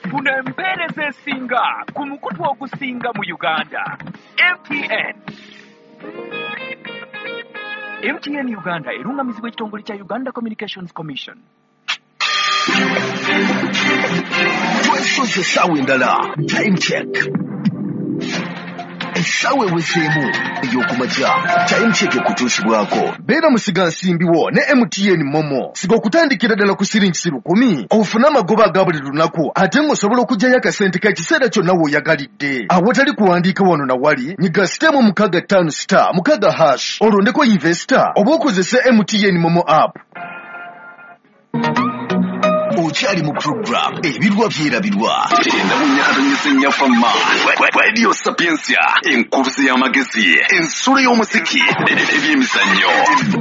Funa empeereza esinga ku mukutu ogusinga mu Uganda. MTN Uganda erungamizibwa ekitongole kya Uganda Communications Commission. Twesoze essaawa endala. Time check. Essaawa eweseemu ey'okumakya. Time check ekutuusibwako. Beera musiga nsimbiwo ne MTN Momo. Siga okutandikira ddala ku siringi 10 ofune amagoba aga buli lunaku ate ng'osobola okuggyayo akasente k'ekiseera kyonna w'oyagalidde. Awatali kuwandiika wano na wali nyiga sitemu 65*6 olondeko investor oba okozese MTN Momo app. Ukyali mu program ebirwa byerabirwa endamunyakatonyesa ennyafamma Radio Sapiensia enkurusi y'amagezi ensolo y'omuziki ebyemizannyo.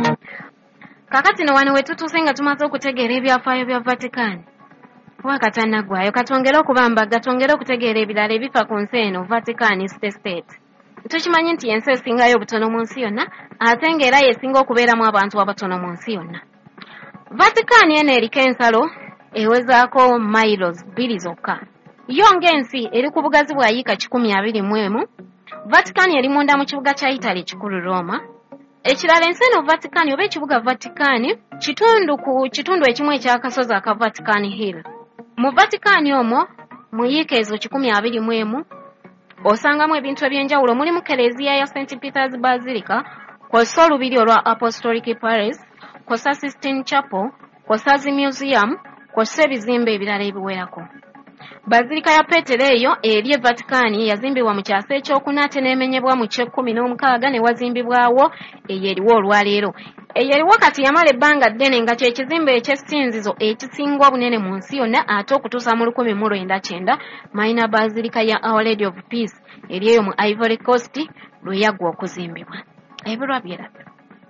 Kakati no wano wetutuuse nga tumaze okutegeera ebyafaayo bya Vatican. Wakatannaggwayo katwongere okubamba gatwongere okutegeera ebirala ebifa ku nsi eno Vatican State. Tukimanyi nti ensi esingayo obutono mu nsi yonna ate ng'era yesinga okubeeramu abantu abatono mu nsi yonna. Vatican eno eriko ensalo ewezaako miles 2 zokka. Yo ng'ensi eri ku bugazi bwa yiika 121. Vatican eri munda mu kibuga kya Italy kikulu Roma. Ekirala ensi eno Vatican oba ekibuga Vatican kitundu ekimu ekyakasozi aka Vatican Hill. Mu Vatican omwo mu yiika ezo 121 osangamu ebintu eby'enjawulo mulimu Kereziya ya St. Peter's Basilica, kw'ossa olubiri olwa Apostolic Palace, kw'ossa Sistine Chapel, kw'ossa Museum, kw'ossa ebizimbe ebirala ebiwerako. Bazilika ya Petero eyo eri Vatican yazimbibwa mu kyasa ekyokuna ate n'emenyebwa mu 16 ne wazimbibwawo eyeriwo olwaleero. Eyeriwo kati yamala ebbanga ddene nga kye kizimbe eky'essinzizo ekisinga obunene mu nsi yonna ate okutuusa mu 1999 Minor Basilica ya Our Lady of Peace eri eyo mu Ivory Coast lwe yaggwa okuzimbibwa. Ebirwa byerabyo.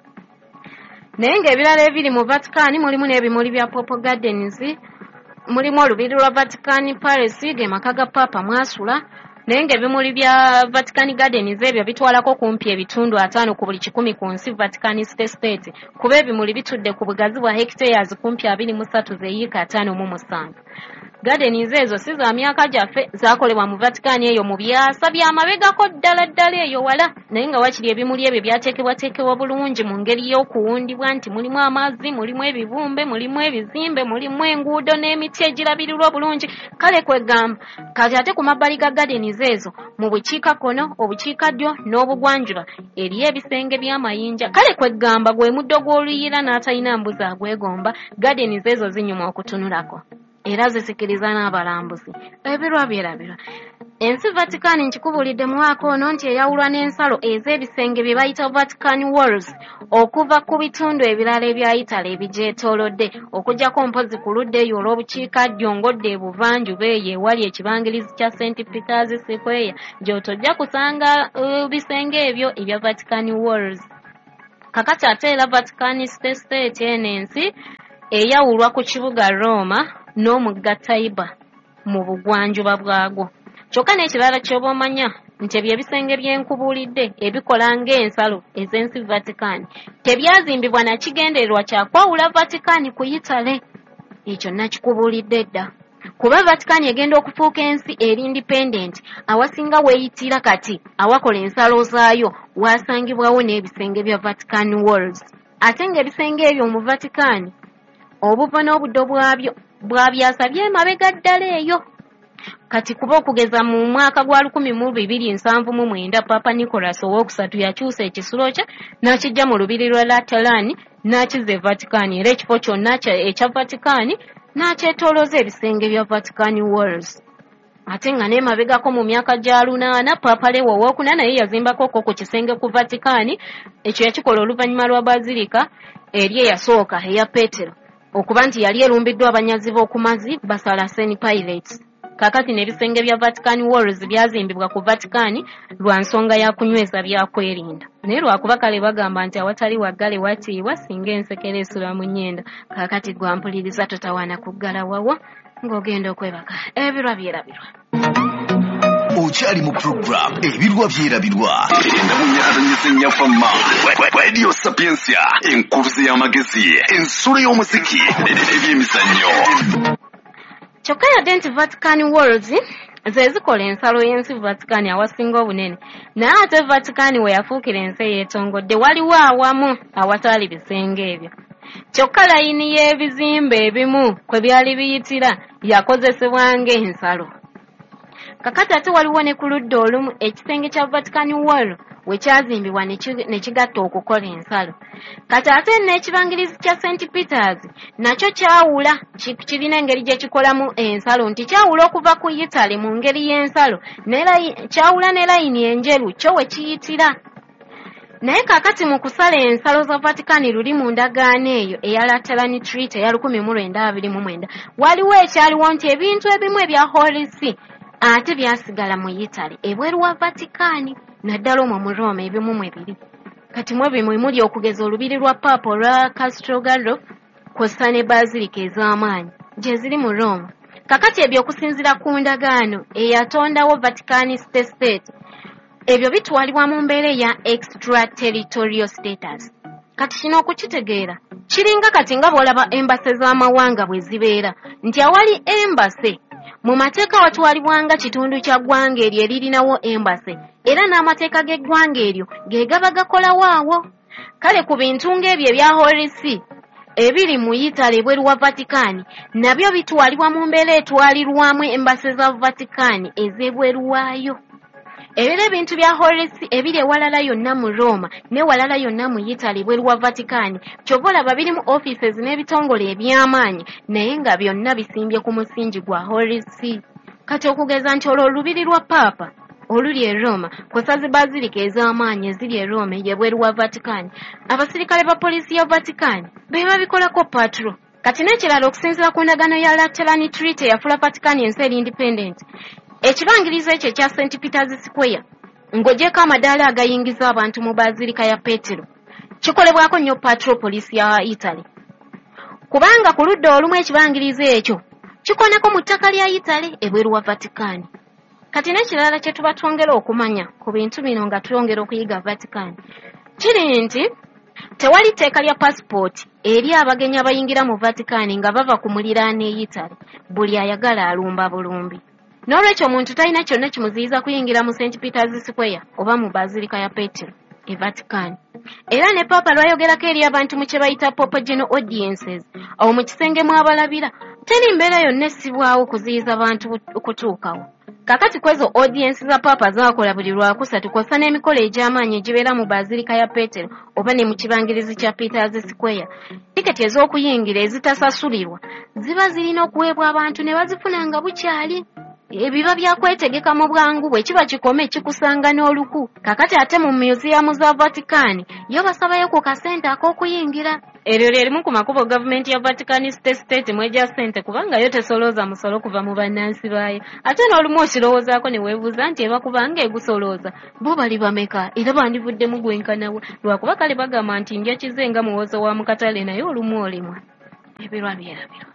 Naye ng'ebirala ebiri mu Vatican mulimu n'ebimuli bya Popo Gardens, mulimu olubiri lwa Vatican Palace ge maka ga Papa mwasula, naye ng'ebimuli bya Vatican Gardens ebyo bitwalako kumpi ebitundu 5 ku buli 10 ku nsi Vatican State, kuba ebimuli bitudde ku bugazi bwa hectares kumpi 23 z'eyiika 5.7. Gardens ezo si za myaka gyaffe, zaakolebwa mu Vatican eyo mu byasa by'amabegako ddala eyo wala, naye nga wakiri ebimuli ebyo byateekebwateekebwa bulungi mu ngeri y'okuwundibwa nti mulimu amazzi, mulimu ebibumbe, mulimu ebizimbe, mulimu enguudo n'emiti egirabirirwa bulungi. Kale kwegamba kati ate ku mabbali ga Gardens ezo mu bukiikakkono, obukiikaddyo n'obugwanjuba eriyo ebisenge by'amayinja. Kale kwegamba gwe muddo gw'oluyira n'atalina mbuzi agwegomba, Gardens ezo zinyuma okutunulako. Era zisikiriza n'abalambuzi. Ebirwa byerabirwa. Ensi Vatican nkikubulidde mu mwaka ono nti eyawulwa n'ensalo ez'ebisenge bye bayita Vatican Walls okuva ku bitundu ebirala ebya Italy ebigyetoolodde okuggyako mpozi ku ludda eyo olw'obukiikaddyo ng'odde ebuvanjuba eyo ewali ekibangirizi kya St. Peter's Square gy'otojja kusanga bisenge ebyo ebya Vatican Walls. Kakati ate era Vatican State eno ensi eyawulwa ku kibuga Roma n'omugga Taiba mu bugwanjuba bwagwo. Kyokka n'ekirala ky'oba omanya nti ebyebisenge by'enkubuulidde ebikola ng'ensalo ez'ensi Vatican tebyazimbibwa na kigendererwa kyakwawula Vatican ku Italy. Ekyo nakikubuulidde dda. Kuba Vatican egenda okufuuka ensi eri independent awasinga weeyitira kati awakola ensalo zaayo waasangibwawo n'ebisenge bya Vatican Walls. Ate ng'ebisenge ebyo mu Vatican obuva n'obuddo bwabyo bwabyasabye emabega ddala eyo. Kati kuba okugeza mu mwaka gwa 1279 Papa Nicholas II yakyusa ekisulo kye n'akijja mu lubiri lwa Lateran n'akizza Vatican era ekifo kyonna ekya Vatican n'akyetoolooza ebisenge bya Vatican Walls. Ate nga n'emabegako mu myaka gya 8 Papa Leo II naye yazimbako ku kisenge ku Vatican ekyo yakikola oluvannyuma lwa Bazilika eri eyasooka eya Petero okuba nti yali erumbiddwa abanyazi b'okumazi basala St. Pilates. Kakati n'ebisenge bya Vatican Walls byazimbibwa ku Vatican lwa nsonga ya kunyweza byakwerinda. Naye lwakuba kale bagamba nti awatali waggale watiibwa singa ensekere esula mu nnyenda. Kakati gwampuliriza totawaana kuggala wawo ng'ogenda okwebaka. Ebirwa byerabirwa. Ukyali mu program ebirwa byerabirwa endamunyakatonyesa ennyafamma Radio Sapiensia enkurusi y'amagezi ensolo y'omuziki ebyemizannyo. kyokka yadde nti Vatican Worlds ze zikola ensalo y'ensi Vatican awasinga obunene naye ate Vatican we yafuukira ensi eyeetongodde waliwo awamu awatali bisenge ebyo kyokka layini y'ebizimbe ebimu kwe byali biyitira yakozesebwa ng'ensalo. Kakati ate waliwo ne ku ludda olumu ekisenge kya Vatican World we kyazimbibwa ne kigatta okukola ensalo. Kati ate n'ekibangirizi kya St. Peters nakyo kyawula kirina engeri gye kikolamu ensalo nti kyawula okuva ku Italy mu ngeri y'ensalo kyawula ne layini enjeru kyo we kiyitira. Naye kakati mu kusala ensalo za Vatican luli mu ndagaano eyo eya Lateran Treaty eya 1929 waliwo ekyaliwo nti ebintu ebimu ebya Holy See ate byasigala mu Italy ebweru wa Vatican naddala omwo mu Rome ebimu mwe biri. Kati mu ebimu muli okugeza olubiri lwa Papa lwa Castro Gallo kw'ossa ne Basilica ez'amaanyi gye ziri mu Rome. Kakati ebyo okusinziira ku ndagaano eyatondawo Vatican State ebyo bitwalibwa mu mbeera ya extraterritorial status. Kati kino okukitegeera kiringa kati nga bw'olaba embase z'amawanga bwe zibeera nti awali embase mu mateeka watwalibwanga kitundu kya ggwanga eryo eririnawo embase era n'amateeka g'eggwanga eryo ge gaba gakolawo awo. Kale ku bintu ng'ebyo ebya Holy See ebiri mu Italy ebweru wa Vatican nabyo bitwalibwa mu mbeera etwalirwamu embase za Vatican ez'ebweru waayo. Ebyo ebintu bya Holy See ebiri ewalala yonna mu Roma ne walala yonna mu Italy bweru wa Vatican kyova olaba birimu offices n'ebitongole eby'amaanyi naye nga byonna bisimbye ku musingi gwa Holy See. Kati okugeza nti olwo olubiri lwa Papa oluli e Roma kw'ossa zi Basilica ez'amaanyi eziri e Roma ey'ebweru wa Vatican abasirikale ba poliisi ya Vatican be babikolako patrol. Kati n'ekirala okusinziira ku ndagaano ya Lateran Treaty eyafuula Vatican ensi eri independent ekibangirizo ekyo ekya St. Peters Square ng'ogyeko amadaala agayingiza abantu mu Basilica ya Petero kikolebwako nnyo patrol poliisi ya Italy kubanga ku ludda olumu ekibangirizo ekyo kikonako mu ttaka lya Italy ebweru wa Vatican. Kati n'ekirala kye tuba twongera okumanya ku bintu bino nga twongera okuyiga Vatican kiri nti tewali tteeka lya passport eri abagenyi abayingira mu Vatican nga bava ku muliraano e Italy buli ayagala alumba bulumbi. N'olwekyo omuntu talina kyonna kimuziyiza kuyingira mu St. Peters Square oba mu Basilica ya Petero e Vatican. Era ne Papa lwayogerako eri abantu mu kye bayita Pope General Audiences awo mu kisenge mwabalabira teri mbeera yonna essibwawo kuziyiza bantu okutuukawo. Kakati kwezo audience za Papa zaakola buli lwakusatu kw'ossa n'emikolo egy'amaanyi egibeera mu Basilica ya Petero oba ne mu kibangirizi kya Peters Square. Tiketi ez'okuyingira ezitasasulirwa ziba zirina okuweebwa abantu ne bazifuna nga bukyali. Ebiba byakwetegeka mu bwangu bwe kiba kikome kikusanga n'oluku. Kakati ate mu museum za Vatican yo basabayo ku kasente ak'okuyingira. Eryo lyerimu ku makubo gavumenti ya Vatican State mwegya ssente kubanga yo tesolooza musolo kuva mu bannansi baayo. Ate n'olumu okirowoozaako ne weebuuza nti ebakubanga egusolooza bo bali bameka era bandivuddemu gwenkanawe lwakuba kale bagamba nti ndya kizenga muwozo wa mukatale naye olumu olimwa. Ebirwa byerabirwa.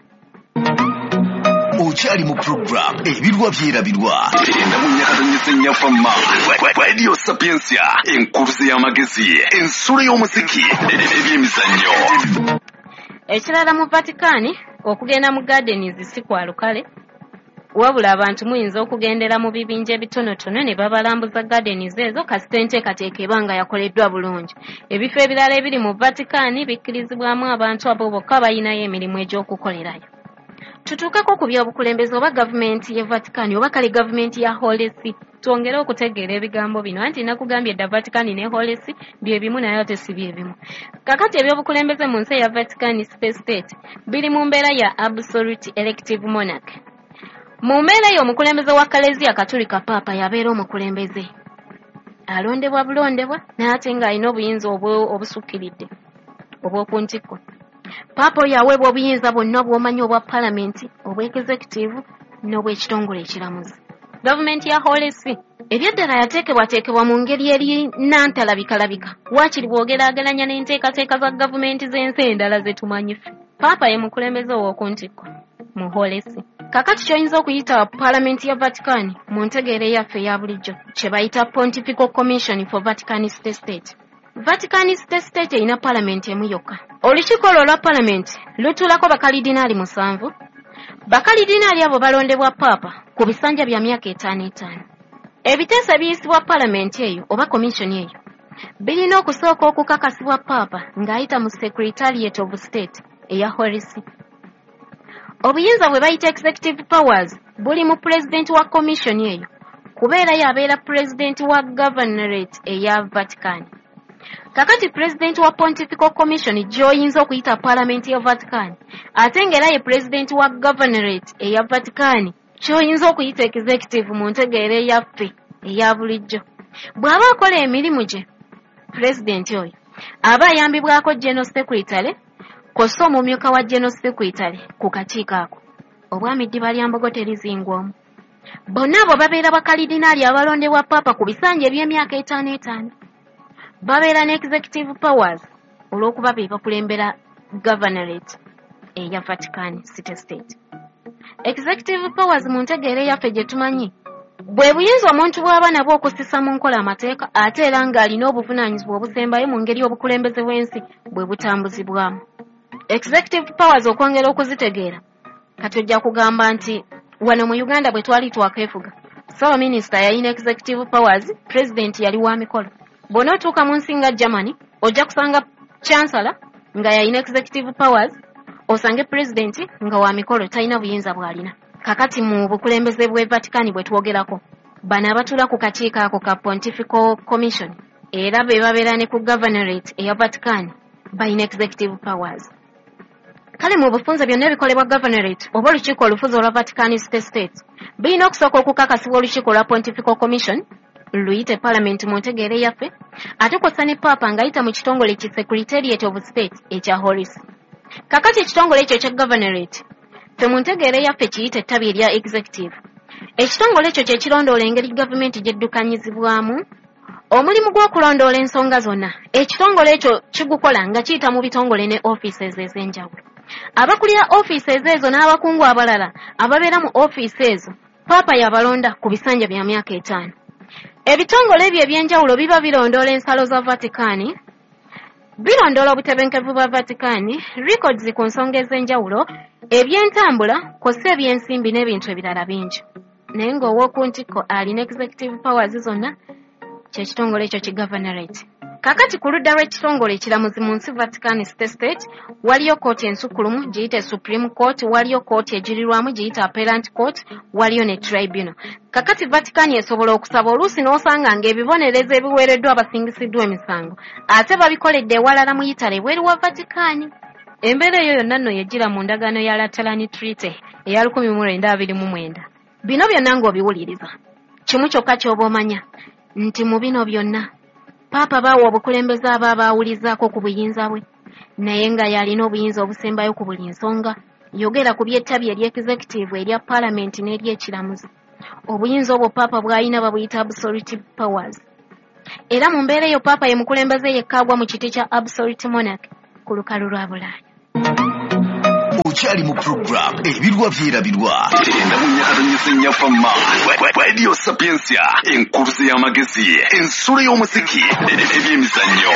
Okyali mu program ebirwa byerabirwa enda mu nyakatanyisa fama Radio Sapiensia enkuruze y'amagezi ensolo y'omuziki ebyemizannyo. Ekirala mu Vatican okugenda mu gardens si kwa lukale wabula abantu muyinza okugendera mu bibinja ebitonotono ne babalambuza gardens ezo kasita enteekateeka ebanga yakoleddwa bulungi. Ebifo ebirala ebiri mu Vatican bikkirizibwamu abantu abo bokka balinayo emirimu egy'okukolerayo. Tutuukako ku byobukulembeze oba gavumenti ya Vatican oba kale gavumenti ya Holy See twongere okutegeera ebigambo bino anti nakugambye dda Vatican ne Holy See bye bimu naye ate si bye bimu. Kakati ebyobukulembeze mu nsi ya Vatican State biri mu mbeera ya absolute elective monarch. Mu mbeera y'omukulembeze wa Kaleziya Katolika Papa yabeera omukulembeze alondebwa bulondebwa n'ate ng'alina obuyinza obusukkiridde obw'oku ntikko. Papa yaweebwa obuyinza bwonna bw'omanyi obwa palamenti obw'executive n'obw'ekitongole ekiramuzi. Gavumenti ya Holy See ebyaddala yateekebwateekebwa mu ngeri eri nantalabika waakiri bw'ogeraageranya n'enteekateeka za gavumenti z'ensi endala ze tumanyi ffe. Papa ye mukulembeze ow'oku ntikko mu Holy See. Kakati ky'oyinza okuyita palamenti ya Vatican mu ntegeera yaffe eya bulijjo kye bayita Pontifical Commission for Vatican State. Vatican State erina palamenti emu yokka. Olukiiko olwo olwa palamenti lutuulako bakalidinaali 7. Bakalidinaali abo balondebwa Papa ku bisanja bya myaka 5. Ebiteeso ebiyisibwa Paalamenti eyo oba komishoni eyo birina okusooka okukakasibwa Papa ng'ayita mu Secretariat of State eya Horisi. Obuyinza bwe bayita executive powers buli mu President wa komishoni eyo kubeera yabeera President wa Governorate eya Vatican. Kakati President wa Pontifical Commission gy'oyinza okuyita Parliament ya Vatican ate ng'era ye President wa Governorate eya Vatican ky'oyinza okuyita executive mu ntegeera eyaffe eya bulijjo. Bw'aba akola emirimu gye President oyo aba ayambibwako General Secretary kosa omumyuka wa General Secretary ku kakiiko ako. Obwami ddiba lya Mbogo terizingwamu. Bonna abo babeera bakalidinaali abalondebwa Papa ku bisanja eby'emyaka 5. Babeera ne executive powers olw'okuba be bakulembera Governorate eya Vatican City State. Executive powers mu ntegeera eyaffe gye tumanyi bwe buyinza omuntu bw'aba nabwo okusisa mu nkola amateeka ate era ng'alina obuvunaanyizibwa obusembayo mu ngeri obukulembeze bw'ensi bwe butambuzibwamu. Executive powers okwongera okuzitegeera kati ojja kugamba nti wano mu Uganda bwe twali twakeefuga Solo Minister yalina executive powers, President yali wa mikolo. Bw'onootuuka mu nsi nga Germany ojja kusanga Chancellor nga yalina executive powers, osange President nga wa mikolo talina buyinza bw'alina. Kakati mu bukulembeze bw'e Vatican bwe twogerako bano abatula ku kakiiko ako ka Pontifical Commission era be babeera ne ku Governorate eya Vatican balina executive powers. Kale mu bufunze byonna ebikolebwa Governorate oba olukiiko olufuzi olwa Vatican State birina okusooka okukakasibwa olukiiko olwa Pontifical Commission luyite Parliament mu ntegeera eyaffe ate kw'ossa ne Papa ng'ayita mu kitongole ki Secretariat of State ekya Horis. Kakati ekitongole ekyo ekya Governorate ffe mu ntegeera eyaffe kiyita ettabi erya executive. Ekitongole ekyo kye kirondoola engeri gavumenti gy'eddukanyizibwamu omulimu gw'okulondoola ensonga zonna. Ekitongole ekyo kigukola nga kiyita mu bitongole ne offices ez'enjawulo. Abakulira offices ezo n'abakungu abalala ababeera mu office ezo Papa yabalonda ku bisanja bya myaka 5. Ebitongole ebyo eby'enjawulo biba birondoola ensalo za Vatican, birondoola obutebenkevu bwa Vatican, records ku nsonga ez'enjawulo, eby'entambula, kw'ossa eby'ensimbi n'ebintu ebirala bingi. Naye ng'ow'oku ntikko alina executive powers zonna, ky'ekitongole ekyo ki-Governorate. Kakati ku ludda lw'ekitongole ekiramuzi mu nsi Vatican State waliyo kooti ensukkulumu giyita Supreme Court, waliyo kooti egirirwamu giyita Appellate Court, waliyo ne Tribunal. Kakati Vatican esobola okusaba oluusi n'osanga ng'ebibonerezo ebiweereddwa abasingisiddwa emisango ate babikoledde ewalala mu Italy bweru wa Vatican. Embeera eyo yonna nno yeggira mu ndagaano ya Lateran Treaty eya 1929. Bino byonna ng'obiwuliriza kimu kyokka ky'oba omanya nti mu bino byonna Papa baawa obukulembeze abo abaawulizaako ku buyinza bwe naye nga yalina obuyinza obusembayo ku buli nsonga. Yogera ku by'ettabi ery'executive erya Parliament n'ery'ekiramuzi. Obuyinza obwo Papa bw'alina babuyita absolute powers. Era mu mbeera eyo Papa ye mukulembeze yekka agwa mu kiti kya absolute monarch ku lukalu lwa Bulaaya. Okyali mu program ebirwa byerabirwa enda mu nyakatanyisa ennyafamma Radio Sapiensia enkuruze y'amagezi ensolo y'omuziki ebyemizannyo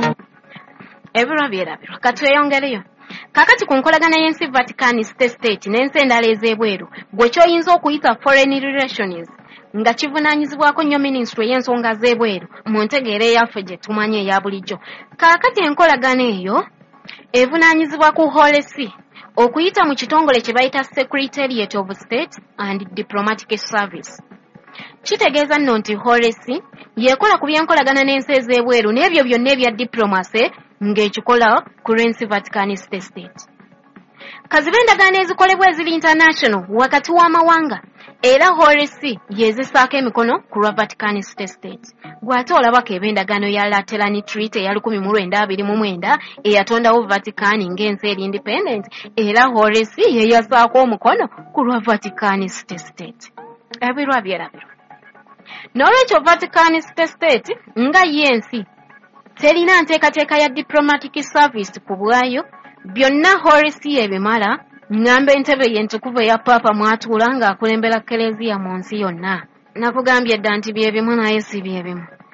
ebirwa byerabirwa katweyongereyo. Kakati ku nkolagana y'ensi Vatican State n'ensi endala ez'ebweru gwe kyoyinza okuyita foreign relations nga kivunaanyizibwako nnyo ministry y'ensonga z'ebweru mu ntegeera eyaffe gye tumanyi eya bulijjo. Kakati enkolagana eyo evunaanyizibwa ku Horesi okuyita mu kitongole kye bayita Secretariat of State and Diplomatic Service. Kitegeeza nno nti Horesi yeekola ku byenkolagana n'ensi ez'ebweru n'ebyo byonna ebya diplomacy ng'ekikola ku lw'ensi Vatican State. Kaziba endagaano ezikolebwa eziri international wakati w'amawanga era Horesi yeezisaako emikono ku lwa Vatican State. Gw'ate olabako endagaano ya Lateran Treaty eya 1929 eyatondawo Vatican ng'ensi eri independent era Horesi yeeyasaako omukono ku lwa Vatican State. Ebirwa byerabirwa. N'olwekyo Vatican State nga y'ensi terina nteekateeka ya diplomatic service ku bwayo byonna Horesi ebimala ngamba entebe y'entukuvu eya Papa mwatuula ng'akulembera Keleziya mu nsi yonna. Nakugambye dda nti bye bimu naye si bye bimu.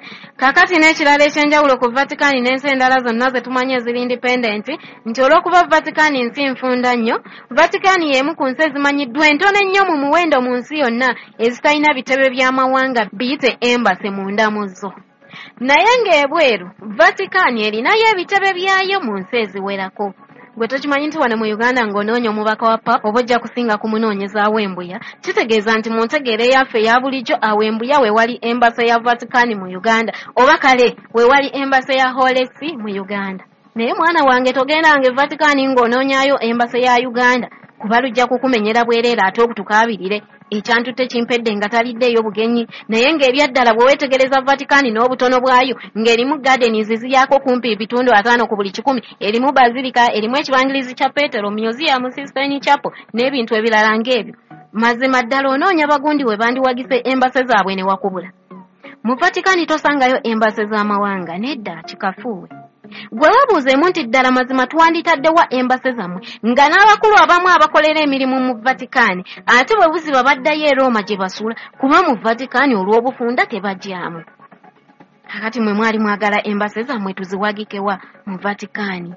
Kakati n'ekirala ekyenjawulo ku Vatican n'ensi endala zonna ze tumanyi eziri independent nti olw'okuba Vatican nsi nfunda nnyo, Vatican y'emu ku nsi ezimanyiddwa entono ennyo mu muwendo mu nsi yonna ezitalina bitebe by'amawanga biyite embassy munda mu zo. Naye ng'ebweru Vatican erinayo ebitebe byayo mu nsi eziwerako. Gwe tokimanyi nti wano mu Uganda ng'onoonya omubaka wa Papa oba ojja kusinga kumunoonyeza aw'embuya, kitegeeza nti mu ntegeera eyaffe eya bulijjo aw'embuya we wali embassy ya Vatican mu Uganda, oba kale we wali embassy ya Holy See mu Uganda. Naye mwana wange togendanga Vatican ng'onoonyaayo embassy ya Uganda, kuba lujja kukumenyera bwereere ate okutukaabirire. Ekyantutte kimpedde nga taliddeeyo bugenyi, naye ng'ebyaddala bwe weetegereza Vatican n'obutono bwayo ng'erimu gardens ziyako kumpi ebitundu 5 ku buli 100, erimu bazilika, erimu ekibangirizi kya Petero, museum, Sistine Chapel n'ebintu ebirala ng'ebyo. Mazima ddala onoonya bagundi we bandiwagise embassy zaabwe ne wakubula. Mu Vatican tosangayo embassy z'amawanga, nedda kikafuuwe. Gwe wabuuzeemu nti ddala mazima twanditaddewa embassy zammwe nga n'abakulu abamu abakolera emirimu mu Vatican ate bwe buziba baddayo e Roma gye basula, kuba mu Vatican olw'obufunda tebajyamu. Kakati mwe mwali mwagala embassy zammwe tuziwagikewa mu Vatican.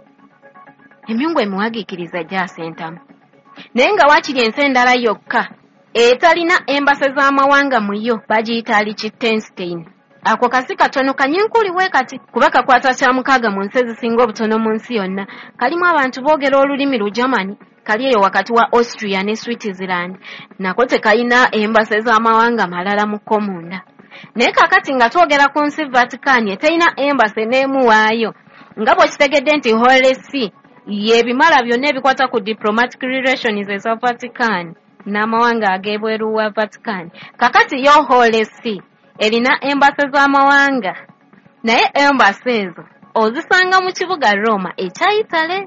Emyungu emiwagiikiriza gyasentamu. Naye nga waakiri ensi endala yokka etalina embassy z'amawanga mu yo bagiyita Liechtenstein. Ako kasi katono kanyinkuli we kati kuba kakwata kya 6 mu nsi ezisinga obutono mu nsi yonna. Kalimu abantu boogera olulimi Lujamani, kali eyo wakati wa Austria ne Switzerland. Nako tekalina embassy z'amawanga malala mu komunda. Naye kakati nga twogera ku nsi Vatican eterina embassy n'emu waayo. Nga bwe kitegedde nti Holy See y'ebimala byonna ebikwata ku diplomatic relations eza Vatican n'amawanga ag'ebweru wa Vatican. Kakati yo Holy See erina embassy z'amawanga, naye embassy ezo ozisanga mu kibuga Roma ekya Italy.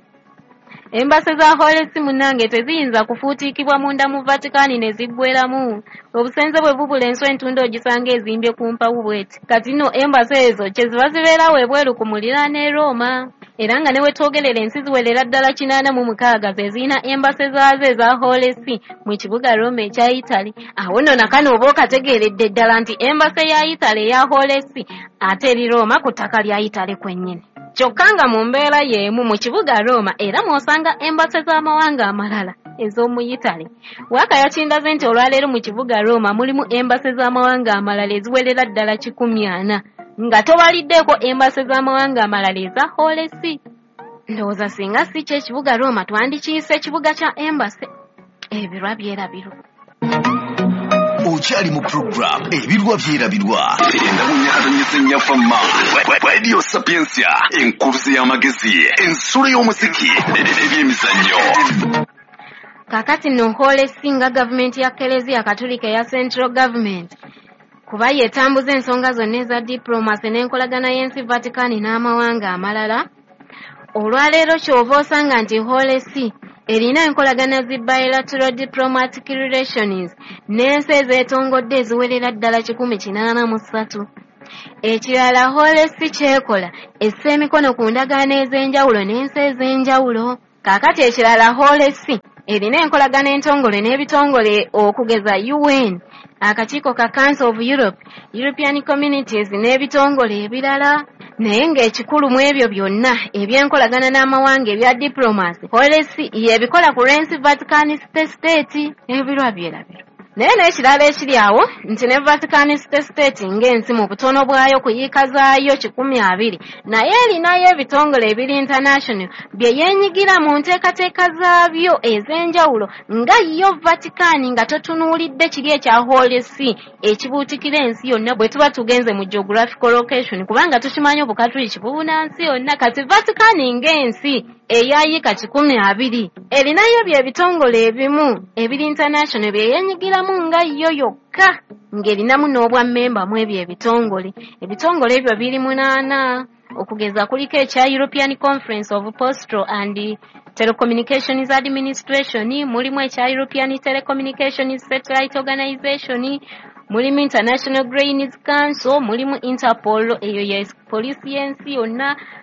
Embassy za Holy See munnange teziyinza kufuutiikibwa munda mu Vatican ne ziggweramu. Obusenze bwe bubula enswa entundo ogisanga ezimbye ku mpawu bweti. Kati no embassy ezo kye ziba zibeerawo ebweru ku muliraano e Roma. Era nga ne we twogerera ensi ziwerera ddala 86 ze zirina embassy zaazo eza Holy See mu kibuga Roma ekya Italy. Awo nno nakano oba okategeeredde ddala nti embassy ya Italy eya Holy See ate eri Roma ku ttaka lya Italy kwennyini. Kyokka nga mu mbeera y'emu mu kibuga Roma era mw'osanga embassy z'amawanga amalala ez'omu Italy. Waaka yakindaze nti olwaleero mu kibuga Roma mulimu embassy z'amawanga amalala eziwerera ddala 140 nga tobaliddeko embassy z'amawanga amalala eza Holy See. Ndowooza singa si ky'ekibuga Roma twandikiyise ekibuga kya embassy. Ebirwa byerabirwa. Okyali mu program ebirwa byerabirwa. Endabunyahatanyisa fama Radio Sapiensia enkuruzi y'amagezi ensolo y'omuziki n'ebyemizannyo. Kakati no Holy See nga gavumenti ya Eklezia Katolika ya Central Government kuba yeetambuza ensonga zonna eza diplomacy n'enkolagana y'ensi Vatican n'amawanga amalala. Olwaleero ky'ova osanga nti Holy See erina enkolagana zi bilateral diplomatic relations n'ensi ezeetongodde eziwerera ddala 183. Ekirala Holy See kyekola essa emikono ku ndagaano ez'enjawulo n'ensi ez'enjawulo. Kaakati ekirala Holy See erina enkolagana entongole n'ebitongole okugeza UN, akakiiko ka Council of Europe, European Communities n'ebitongole ebirala. Naye ng'ekikulu mu ebyo byonna ebyenkolagana n'amawanga ebya diplomacy Holy See y'ebikola ku lw'ensi Vatican State. Ebirwa byerabirwa. Naye n'ekirala ekiri awo nti ne Vatican State ng'ensi mu butono bwayo kuyiika zaayo 120 naye erinayo ebitongole ebiri international bye yeenyigira mu nteekateeka zaabyo ez'enjawulo nga yo Vatican nga totunuulidde kiri ekya Holy See ekibuutikira ensi yonna bwe tuba tugenze mu geographical location kubanga tukimanyi obukatuliki bubuna nsi yonna. Kati Vatican ng'ensi eyayiika 120 erinayo bye bitongole ebimu ebiri international bye yeenyigira nga yo yokka ng'erinamu n'obwa memba mu ebyo ebitongole. Ebitongole ebyo biri 8 okugeza kuliko ekya European Conference of Postal and Telecommunications Administration, mulimu ekya European Telecommunications Satellite Organization, mulimu International Grains Council, mulimu Interpol eyo ya police y'ensi yonna,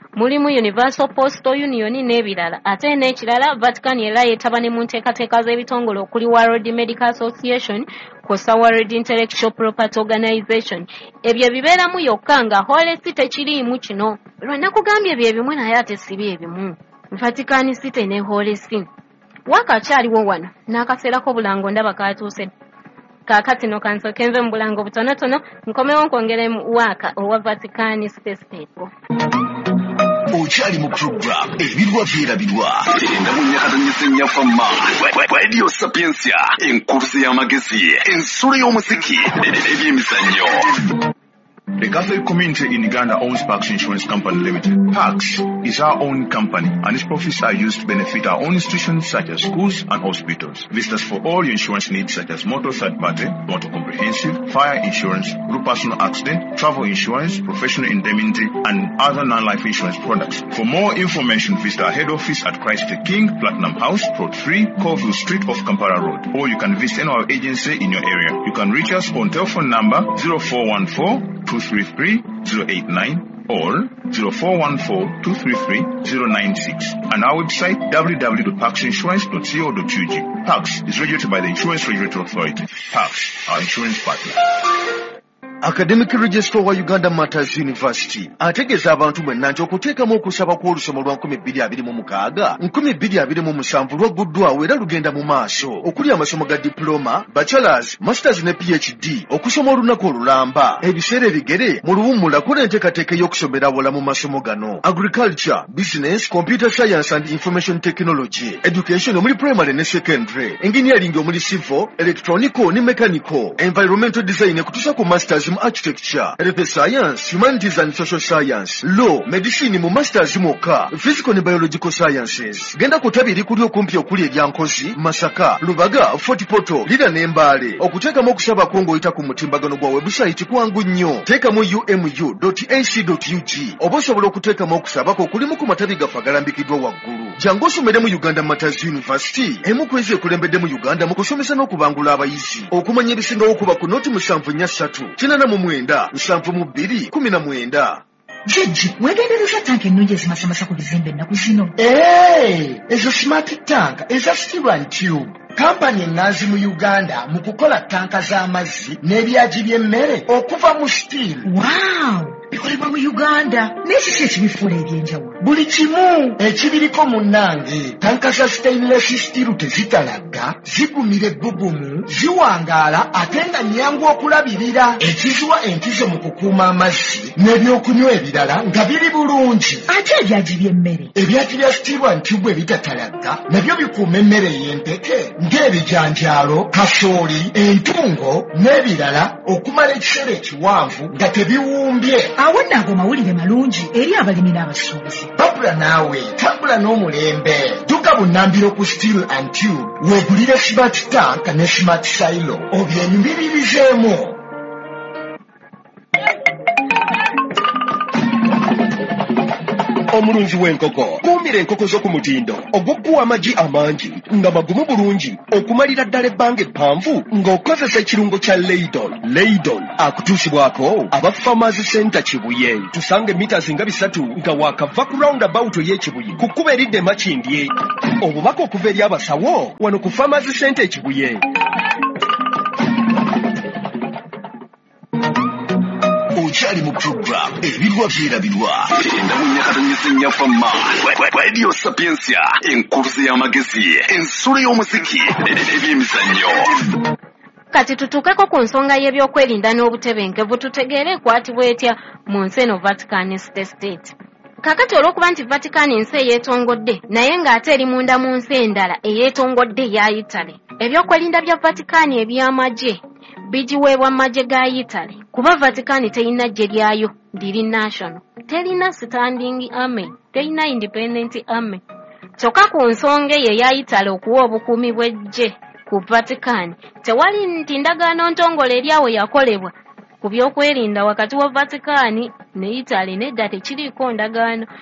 mulimu Universal Postal Union n'ebirala. Ate n'ekirala Vatican era yeetaba ne mu nteekateeka z'ebitongole okuli World Medical Association kosa World Intellectual Property Organization. Ebyo bibeeramu yokka nga Holy See tekiriimu kino. Lwe nakugambye bye bimu naye ate si bye bimu. Vatican City ne Holy See wakakyaliwo wano n'akaseerako bulango ndaba katuuse. Kaakati no kansoke nve mu bulango butonotono nkomewo nkwongere mu waka owa Vatican City. Okyali mu program ebirwa byerabirwa endamunyakatanyisa fama Radio Sapiensia enkuruzi y'amagezi ensolo y'omuziki ebyemizannyo. The Catholic community in Uganda owns Pax Insurance Company Limited. Pax is our own company, and its profits are used to benefit our own institutions such as schools and hospitals. Visit us for all your insurance needs such as motor third party, motor comprehensive, fire insurance, group personal accident, travel insurance, professional indemnity, and other non-life insurance products. For more information, visit our head office at Christ the King, Platinum House, Plot 3, Colville Street off Kampala Road, or you can visit any of our agency in your area. You can reach us on telephone number 0414-233-089 or 0414-233-096 and our website www.paxinsurance.co.ug. Pax is regulated by the Insurance Regulatory Authority. Pax, our insurance partner. Academic Registrar wa Uganda Matters University ategeeza abantu mwenna nti okuteekamu okusaba kw'olusoma lwa 2026 2027 lwagguddwawo era lugenda mu maaso okuli amasomo ga diploma, bachelors, masters ne PhD okusoma olunaku olulamba ebiseera ebigere mu luwummula kola enteekateeka y'okusomera awola mu masomo gano agriculture, business, computer science and information technology, education omuli primary ne secondary, engineering omuli civil, electronical ne mechanical, environmental design kutuusa ku masters mu architecture, earth science, humanities and social science, law, medicine mu masters mwokka, physical ne biological sciences. Genda ku ttabi erikuli okumpi okuli eryankozi, Masaka, Lubaga, Fort Portal, Lira ne Mbale. Okuteekamu okusaba kw'oyita ku mutimbagano gwa website kwangu nnyo. Teekamu umu.ac.ug oba osobola okuteekamu okusaba kulimu ku matabi gaffe agalambikiddwa waggulu. Jangu osomere mu Uganda Matters University, emu ku ezeekulembedde mu Uganda mu kusomesa n'okubangula abayizi. Okumanya ebisingawo okuba ku noti 743 78219. Jeji, wegendereza tank ennungi ezimasamasa ku bizimbe ennaku zino. Ezo smart tank eza Steel and Tube. Kampani ennazi mu Uganda mu kukola tanka z'amazzi n'ebyaji by'emmere okuva mu steel. Wow! Bikolebwa mu Uganda. N'ekiki ekibifuula ebyenjawulo? Buli kimu ekibiriko munnange. Tanka za stainless steel tezitalagga, zigumira ebbugumu, ziwangaala ate nga nnyangu okulabirira. Ekiziwa entizo mu kukuuma amazzi n'ebyokunywa ebirala nga biri bulungi. Ate ebyaji by'emmere? Ebyaji bya Steel and Tube ebitatalagga nabyo bikuuma emmere y'empeke ng'ebijanjaalo, kasooli, entungo n'ebirala okumala ekiseera ekiwanvu nga tebiwumbye. Awo nno ago mawulire malungi eri abalimi n'abasuubuzi. Babula naawe tambula n'omulembe. Dduka bunnambiro ku Steel and Tube weegulire smart tank ne smart silo obyenyumiririzemu. Omulunzi w'enkoko kuumira enkoko z'oku mutindo ogw'okkuwa amagi amangi nga magumu bulungi okumalira ddala ebbanga eppanvu ng'okozesa ekirungo kya Leydon. Leydon akutuusibwako aba Farmers Center Kibuye. Tusange meters nga 3 nga waakava ku roundabout y'Ekibuye ku kkubo eridde Makindye. Obubaka okuva eri abasawo wano ku Farmers Center Kibuye. Okyali mu program ebirwa byerabirwa endamunyakatanyisa fama Radio Sapiensia enkuruzi y'amagezi ensolo y'omuziki ebyemizannyo. Kati tutuukeko ku nsonga y'ebyokwerinda n'obutebenkevu tutegeere ekwatibwa etya mu nsi eno Vatican State. Kakati olw'okuba nti Vatican nsi eyeetongodde naye ng'ate eri munda mu nsi endala eyeetongodde eya Italy. Ebyokwerinda bya Vatican eby'amagye bigiweebwa magye ga Italy kuba Vatican terina ggye lyayo liri national, terina standing army, terina independent army. Kyokka ku nsonga eyo eya Italy okuwa obukuumi bw'eggye ku Vatican tewali nti ndagaano ntongole eryawo yakolebwa ku byokwerinda wakati wa Vatican ne Italy nedda tekiriiko ndagaano.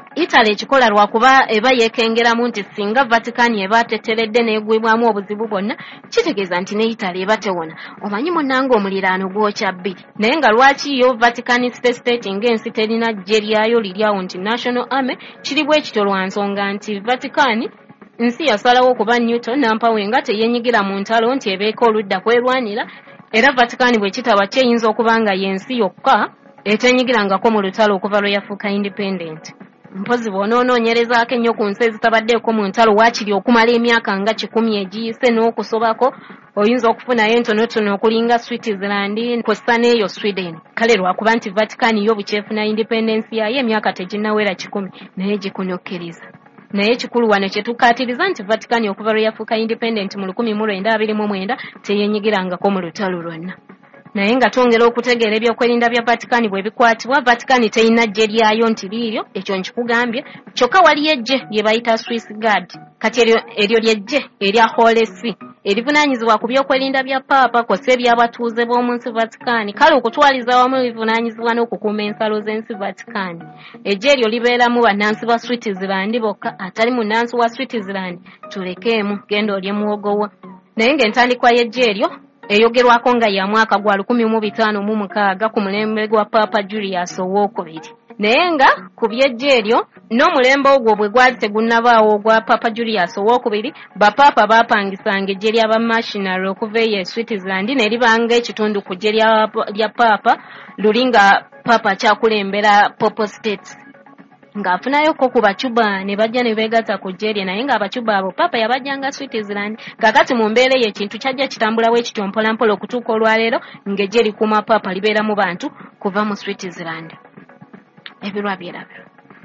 Italy ekikola lwakuba eba yeekengeramu nti singa Vatican eba teteredde n'egwibwamu obuzibu bwonna kitegeeza nti ne Italy eba tewona. Omanyi munnanga omuliraano gwokya bbiri naye nga lwaki yo Vatican State ng'ensi terina ggye lyayo liryawo nti National Army kiri bwe kityo lwa nsonga nti Vatican nsi yasalawo okuba Newton nampawe nga teyeenyigira mu ntalo nti ebeeka oludda kwerwanira era Vatican bwe kitaba kyeyinza okuba nga y'ensi yokka eteenyigirangako mu lutalo okuva lwe yafuuka independent. Mpozi bw'onoonoonyerezaako ennyo ku nsi ezitabaddeeko mu ntalo waakiri okumala emyaka nga 10 egiyise n'okusobako oyinza okufunayo entonotono okulinga Switzerland kw'ossa n'eyo Sweden. Kale lwakuba nti Vatican yo bukyefuna independence yayo emyaka teginnawera 10 naye gikunokkiriza. Naye kikulu wano kye tukkaatiriza nti Vatican okuva lwe yafuuka independent mu 1929 teyeenyigirangako mu lutalo lwonna. Naye nga twongera okutegeera ebyokwerinda bya Vatican bwe bikwatibwa, Vatican terina ggye lyayo nti liiryo, ekyo nkikugambye, kyokka waliyo eggye lye bayita Swiss Guard. Kati eryo ly'eggye erya Holy See erivunaanyizibwa ku byokwerinda bya Paapa kw'ossa eby'abatuuze b'omu nsi Vatican. Kale okutwaliza wamu bivunaanyizibwa n'okukuuma ensalo z'ensi Vatican. Eggye eryo libeeramu bannansi ba Switzerland bokka, atali munnansi wa Switzerland tulekeemu, genda olye muwogowa. Naye ng'entandikwa y'eggye eryo eyogerwako nga ya mwaka gwa 1506 ku mulembe gwa Papa Julius II. Naye nga ku by'eggye eryo n'omulembe ogwo bwe gwali tegunnabaawo ogwa Papa Julius II, bapapa baapangisanga eggye ly'abamissionary okuva eyo e Switzerland ne libanga ekitundu ku ggye lya Papa luli nga Papa kyakulembera Papal States. Ng'afunayoko ku Bacuba ne bajja ne beegatta ku ggye lye naye ng'Abacuba abo Papa yabajjanga Switzerland. Kakati mu mbeera eyo ekintu kyajja kitambulawo ekityo mpolampola okutuuka olwaleero ng'eggye likuuma Papa libeera mu bantu kuva mu Switzerland. Ebirwa byerabirwa.